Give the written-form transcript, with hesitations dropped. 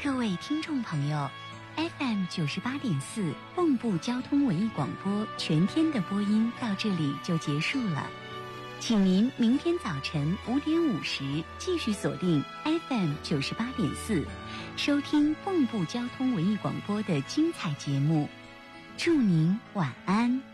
各位听众朋友 ，FM 98.4蚌埠交通文艺广播全天的播音到这里就结束了，请您明天早晨5点50继续锁定 FM 98.4，收听蚌埠交通文艺广播的精彩节目。祝您晚安。